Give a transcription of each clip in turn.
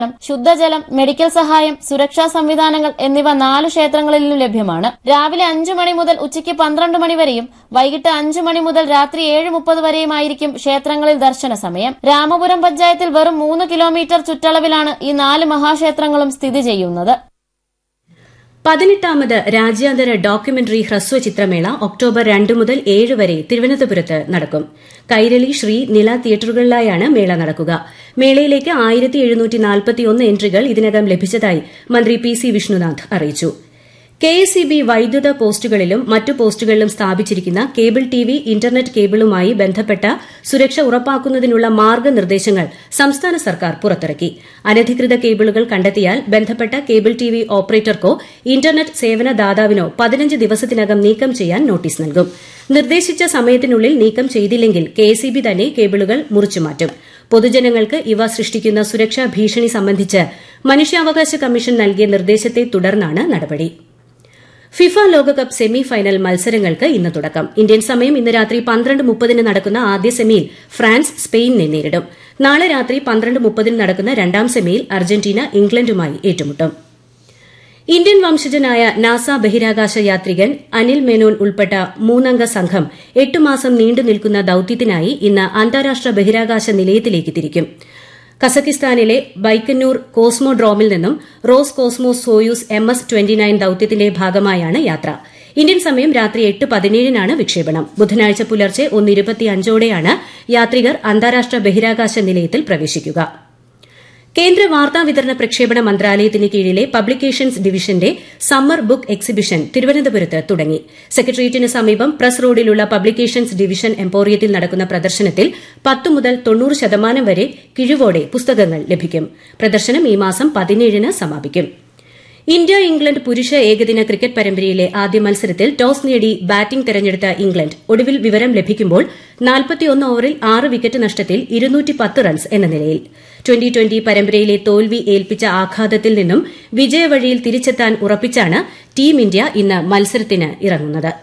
ശുദ്ധജലം, മെഡിക്കൽ സഹായം, സുരക്ഷാ സംവിധാനങ്ങൾ എന്നിവ 4 ക്ഷേത്രങ്ങളിലും ലഭ്യമാണ്. രാവിലെ 5 മണി മുതൽ ഉച്ചയ്ക്ക് 12 മണി വരെയും വൈകിട്ട് 5 മണി മുതൽ രാത്രി 7:30 വരെയുമായിരിക്കും ക്ഷേത്രങ്ങളിൽ ദർശന സമയം. രാമപുരം പഞ്ചായത്തിൽ വെറും 3 കിലോമീറ്റർ ചുറ്റളവിലാണ് ഈ 4 മഹാക്ഷേത്രങ്ങളും സ്ഥിതി ചെയ്യുന്നത്. 18ാമത് രാജ്യാന്തര ഡോക്യുമെന്ററി ഹ്രസ്വചിത്രമേള ഒക്ടോബർ 2 മുതൽ 7 വരെ തിരുവനന്തപുരത്ത് നടക്കും. കൈരളി, ശ്രീ, നില തിയേറ്ററുകളിലായാണ് മേള നടക്കുക. മേളയിലേക്ക് 1741 എൻട്രികൾ ഇതിനകം ലഭിച്ചതായി മന്ത്രി പി.സി. വിഷ്ണുനാഥ് അറിയിച്ചു. കെഎസ്ഇബി വൈദ്യുത പോസ്റ്റുകളിലും മറ്റു പോസ്റ്റുകളിലും സ്ഥാപിച്ചിരിക്കുന്ന കേബിൾ ടിവി, ഇന്റർനെറ്റ് കേബിളുമായി ബന്ധപ്പെട്ട സുരക്ഷ ഉറപ്പാക്കുന്നതിനുള്ള മാർഗ്ഗനിർദ്ദേശങ്ങൾ സംസ്ഥാന സർക്കാർ പുറത്തിറക്കി. അനധികൃത കേബിളുകൾ കണ്ടെത്തിയാൽ ബന്ധപ്പെട്ട കേബിൾ ടിവി ഓപ്പറേറ്റർക്കോ ഇന്റർനെറ്റ് സേവനദാതാവിനോ 15 ദിവസത്തിനകം നീക്കം ചെയ്യാൻ നോട്ടീസ് നൽകും. നിർദ്ദേശിച്ച സമയത്തിനുള്ളിൽ നീക്കം ചെയ്തില്ലെങ്കിൽ കെഎസ്ഇബി തന്നെ കേബിളുകൾ മുറിച്ചുമാറ്റും. പൊതുജനങ്ങൾക്ക് ഇവ സൃഷ്ടിക്കുന്ന സുരക്ഷാ ഭീഷണി സംബന്ധിച്ച് മനുഷ്യാവകാശ കമ്മീഷൻ നൽകിയ നിർദ്ദേശത്തെ തുടർന്നാണ് നടപടി. ഫിഫ ലോകകപ്പ് സെമി ഫൈനൽ മത്സരങ്ങൾക്ക് ഇന്ന് തുടക്കം. ഇന്ത്യൻ സമയം ഇന്ന് രാത്രി 12:30 നടക്കുന്ന ആദ്യ സെമിയിൽ ഫ്രാൻസ് സ്പെയിനിനെ നേരിടും. നാളെ രാത്രി 12:30 നടക്കുന്ന രണ്ടാം സെമിയിൽ അർജന്റീന ഇംഗ്ലണ്ടുമായി ഏറ്റുമുട്ടും. ഇന്ത്യൻ വംശജനായ നാസ ബഹിരാകാശ യാത്രികൻ അനിൽ മേനോൻ ഉൾപ്പെട്ട 3-അംഗ സംഘം 8 മാസം നീണ്ടുനിൽക്കുന്ന ദൌത്യത്തിനായി ഇന്ന് അന്താരാഷ്ട്ര ബഹിരാകാശ നിലയത്തിലേക്ക് തിരിക്കും. കസക്കിസ്ഥാനിലെ ബൈക്കന്നൂർ കോസ്മോഡ്രോമിൽ നിന്നും റോസ് കോസ്മോസ് സോയൂസ് MS-29 ദൌത്യത്തിന്റെ ഭാഗമായാണ് യാത്ര. ഇന്ത്യൻ സമയം രാത്രി 8:17 വിക്ഷേപണം. ബുധനാഴ്ച പുലർച്ചെ 1:25 യാത്രികർ അന്താരാഷ്ട്ര ബഹിരാകാശ നിലയത്തിൽ പ്രവേശിക്കുക. കേന്ദ്ര വാർത്താവിതരണ പ്രക്ഷേപണ മന്ത്രാലയത്തിന് കീഴിലെ പബ്ലിക്കേഷൻസ് ഡിവിഷന്റെ സമ്മർ ബുക്ക് എക്സിബിഷൻ തിരുവനന്തപുരത്ത് തുടങ്ങി. സെക്രട്ടേറിയറ്റിന് സമീപം പ്രസ് റോഡിലുള്ള പബ്ലിക്കേഷൻസ് ഡിവിഷൻ എംപോറിയത്തിൽ നടക്കുന്ന പ്രദർശനത്തിൽ 10 മുതൽ 90% വരെ കിഴിവോടെ പുസ്തകങ്ങൾ ലഭിക്കും. പ്രദർശനം ഈ മാസം 17 സമാപിക്കും. ഇന്ത്യ ഇംഗ്ലണ്ട് പുരുഷ ഏകദിന ക്രിക്കറ്റ് പരമ്പരയിലെ ആദ്യ മത്സരത്തിൽ ടോസ് നേടി ബാറ്റിംഗ് തെരഞ്ഞെടുത്ത ഇംഗ്ലണ്ട് ഒടുവിൽ വിവരം ലഭിക്കുമ്പോൾ 41 ഓവറിൽ 6 വിക്കറ്റ് നഷ്ടത്തിൽ 210 റൺസ് എന്ന നിലയിൽ. 2020 പരമ്പരയിലെ തോൽവി ഏൽപ്പിച്ച ആഘാതത്തിൽ നിന്നും വിജയവഴിയിൽ തിരിച്ചെത്താൻ ഉറപ്പിച്ചാണ് ടീം ഇന്ത്യ ഇന്ന് മത്സരത്തിന് ഇറങ്ങുന്നത്.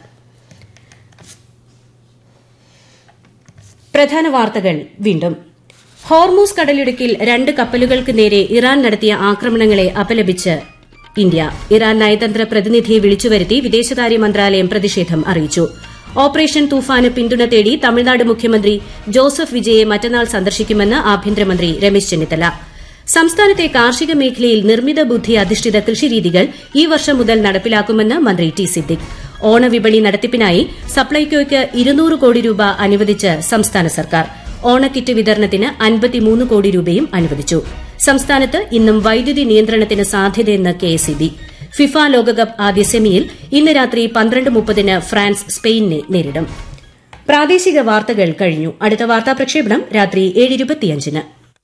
പ്രധാന വാർത്തകൾ വീണ്ടും. ഹോർമൂസ് കടലിടുക്കിൽ 2 കപ്പലുകൾക്ക് നേരെ ഇറാൻ നടത്തിയ ആക്രമണങ്ങളെ അപലപിച്ച് ഇന്ത്യ. ഇറാൻ നയതന്ത്ര പ്രതിനിധിയെ വിളിച്ചുവരുത്തി വിദേശകാര്യ മന്ത്രാലയം പ്രതിഷേധം അറിയിച്ചു. ഓപ്പറേഷൻ തൂഫാന് പിന്തുണ തേടി തമിഴ്നാട് മുഖ്യമന്ത്രി ജോസഫ് വിജയെ മറ്റന്നാൾ സന്ദർശിക്കുമെന്ന് ആഭ്യന്തരമന്ത്രി രമേശ് ചെന്നിത്തല. സംസ്ഥാനത്തെ കാർഷിക മേഖലയിൽ നിർമ്മിത ബുദ്ധി അധിഷ്ഠിത കൃഷിരീതികൾ ഈ വർഷം മുതൽ നടപ്പിലാക്കുമെന്ന് മന്ത്രി ടി സിദ്ദിഖ്. ഓണവിപണി നടത്തിപ്പിനായി സപ്ലൈകോയ്ക്ക് 200 കോടി രൂപ അനുവദിച്ച് സംസ്ഥാന സർക്കാർ. ഓണക്കിറ്റ് വിതരണത്തിന് 53 കോടി രൂപയും അനുവദിച്ചു. സംസ്ഥാനത്ത് ഇന്നും വൈദ്യുതി നിയന്ത്രണത്തിന് സാധ്യതയെന്ന് കെഎസ്ഇബി. ഫിഫ ലോകകപ്പ് ആദ്യ സെമിയിൽ ഇന്ന് രാത്രി 12:30 ഫ്രാൻസ് സ്പെയിനിനെ നേരിടും. പ്രാദേശിക വാർത്തകൾ കഴിഞ്ഞു. അടുത്ത വാർത്താ പ്രക്ഷേപണം രാത്രി 7:25.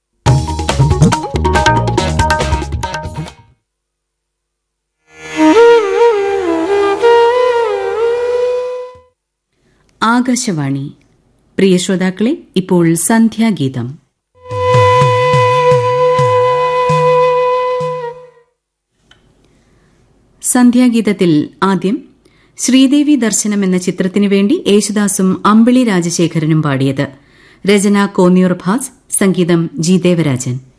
ആകാശവാണി. പ്രിയ ശ്രോതാക്കളെ, ഇപ്പോൾ സന്ധ്യാഗീതം. സന്ധ്യാഗീതത്തിൽ ആദ്യം ശ്രീദേവി ദർശനം എന്ന ചിത്രത്തിനു വേണ്ടി യേശുദാസും അമ്പിളി രാജശേഖരനും പാടിയത്. രചന കോന്നിയൂർ ഭാസ്, സംഗീതം ജി ദേവരാജൻ.